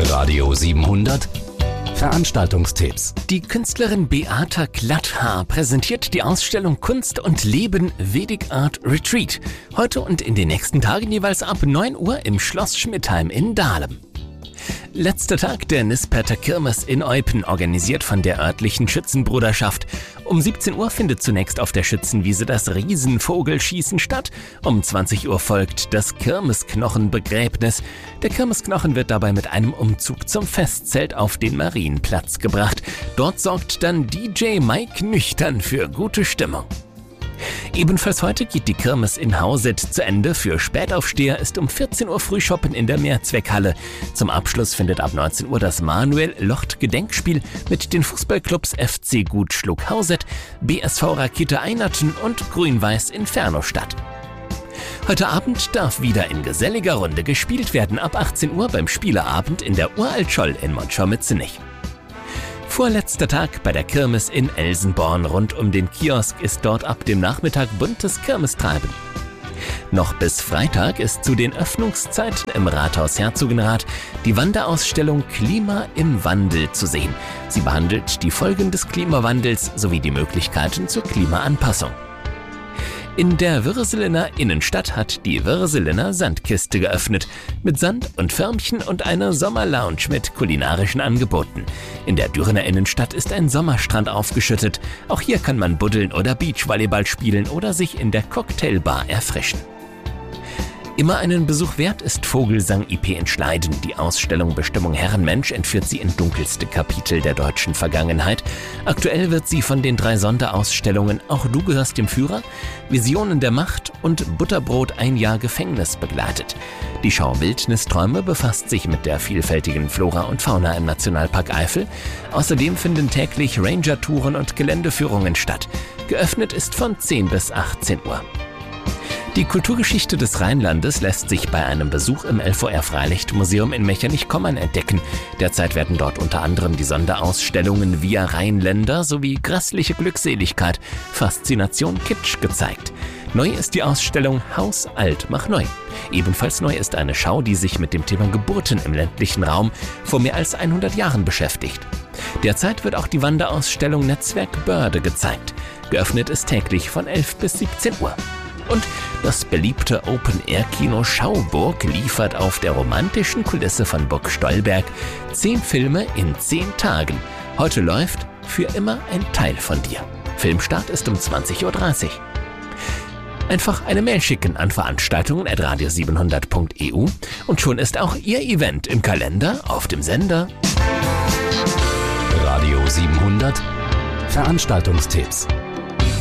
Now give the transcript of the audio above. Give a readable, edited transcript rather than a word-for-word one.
Radio 700 Veranstaltungstipps. Die Künstlerin Beata Glatthaar präsentiert die Ausstellung Kunst und Leben Vedic Art Retreat. Heute und in den nächsten Tagen jeweils ab 9 Uhr im Schloss Schmidtheim in Dahlem. Letzter Tag der Nisperter Kirmes in Eupen, organisiert von der örtlichen Schützenbruderschaft. Um 17 Uhr findet zunächst auf der Schützenwiese das Riesenvogelschießen statt. Um 20 Uhr folgt das Kirmesknochenbegräbnis. Der Kirmesknochen wird dabei mit einem Umzug zum Festzelt auf den Marienplatz gebracht. Dort sorgt dann DJ Mike Nüchtern für gute Stimmung. Ebenfalls heute geht die Kirmes in Hauset zu Ende. Für Spätaufsteher ist um 14 Uhr Frühschoppen in der Mehrzweckhalle. Zum Abschluss findet ab 19 Uhr das Manuel-Locht-Gedenkspiel mit den Fußballclubs FC Gutschluck Hauset, BSV Rakete Einerten und Grün-Weiß Inferno statt. Heute Abend darf wieder in geselliger Runde gespielt werden, ab 18 Uhr beim Spieleabend in der Uraltscholl in Montschau-Mitzenich. Vorletzter Tag bei der Kirmes in Elsenborn. Rund um den Kiosk ist dort ab dem Nachmittag buntes Kirmestreiben. Noch bis Freitag ist zu den Öffnungszeiten im Rathaus Herzogenrath die Wanderausstellung Klima im Wandel zu sehen. Sie behandelt die Folgen des Klimawandels sowie die Möglichkeiten zur Klimaanpassung. In der Würselener Innenstadt hat die Würselener Sandkiste geöffnet. Mit Sand und Förmchen und einer Sommerlounge mit kulinarischen Angeboten. In der Dürener Innenstadt ist ein Sommerstrand aufgeschüttet. Auch hier kann man buddeln oder Beachvolleyball spielen oder sich in der Cocktailbar erfrischen. Immer einen Besuch wert ist Vogelsang IP in Schleiden. Die Ausstellung Bestimmung Herrenmensch entführt sie in dunkelste Kapitel der deutschen Vergangenheit. Aktuell wird sie von den 3 Sonderausstellungen Auch du gehörst dem Führer, Visionen der Macht und Butterbrot ein Jahr Gefängnis begleitet. Die Schau Wildnisträume befasst sich mit der vielfältigen Flora und Fauna im Nationalpark Eifel. Außerdem finden täglich Ranger-Touren und Geländeführungen statt. Geöffnet ist von 10 bis 18 Uhr. Die Kulturgeschichte des Rheinlandes lässt sich bei einem Besuch im LVR Freilichtmuseum in Mechernich-Kommern entdecken. Derzeit werden dort unter anderem die Sonderausstellungen Via Rheinländer sowie Grässliche Glückseligkeit, Faszination Kitsch gezeigt. Neu ist die Ausstellung Haus alt mach neu. Ebenfalls neu ist eine Schau, die sich mit dem Thema Geburten im ländlichen Raum vor mehr als 100 Jahren beschäftigt. Derzeit wird auch die Wanderausstellung Netzwerk Börde gezeigt. Geöffnet ist täglich von 11 bis 17 Uhr. Und das beliebte Open-Air-Kino Schauburg liefert auf der romantischen Kulisse von Burg Stolberg 10 Filme in 10 Tagen. Heute läuft Für immer ein Teil von dir. Filmstart ist um 20.30 Uhr. Einfach eine Mail schicken an veranstaltungen@radio700.eu und schon ist auch Ihr Event im Kalender auf dem Sender. Radio 700 Veranstaltungstipps.